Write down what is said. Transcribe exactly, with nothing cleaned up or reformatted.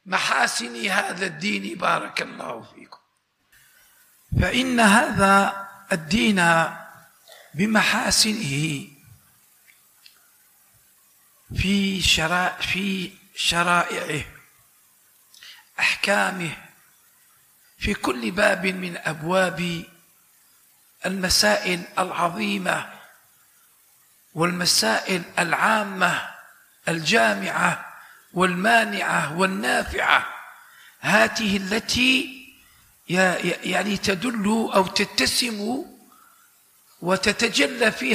محاسن هذا الدين بارك الله فيكم. فإن هذا الدين بمحاسنه في شرائع في شرائعه، أحكامه، في كل باب من أبواب المسائل العظيمة والمسائل العامة الجامعة والمانعة والنافعة، هذه التي يعني تدل أو تتسم وتتجلى فيها